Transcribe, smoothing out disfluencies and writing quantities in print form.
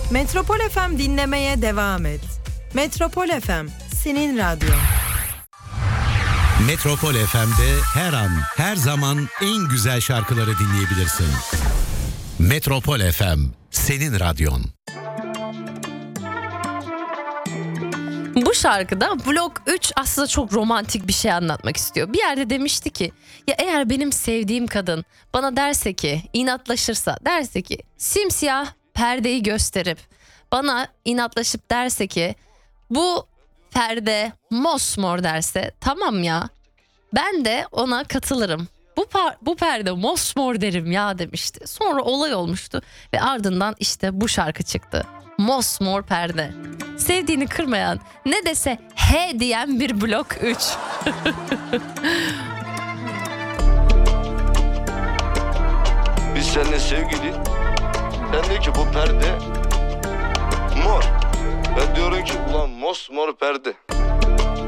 Metropol FM dinlemeye devam et. Metropol FM, senin radyon. Metropol FM'de her an, her zaman en güzel şarkıları dinleyebilirsin. Metropol FM, senin radyon. Bu şarkıda Blok 3 aslında çok romantik bir şey anlatmak istiyor. Bir yerde demişti ki, ya eğer benim sevdiğim kadın bana derse ki, inatlaşırsa, derse ki simsiyah perdeyi gösterip bana inatlaşıp derse ki bu perde mosmor derse, tamam ya, ben de ona katılırım. Bu perde mosmor derim ya demişti. Sonra olay olmuştu ve ardından işte bu şarkı çıktı. Mosmor perde. Sevdiğini kırmayan, ne dese he diyen bir Blok 3. Biz seninle sevgili. Ben diyor ki bu perde mor. Ben diyorum ki ulan mosmor perde.